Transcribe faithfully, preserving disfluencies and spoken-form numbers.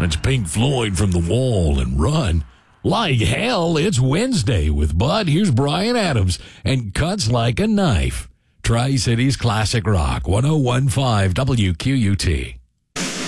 That's Pink Floyd from The Wall and Run. Like hell, it's Wednesday with Bud. Here's Brian Adams and Cuts Like a Knife. Tri-Cities Classic Rock, one oh one point five W Q U T.